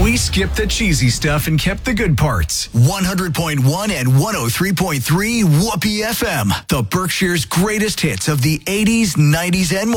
We skipped the cheesy stuff and kept the good parts. 100.1 and 103.3 Whoopee FM. The Berkshire's greatest hits of the 80s, 90s, and more.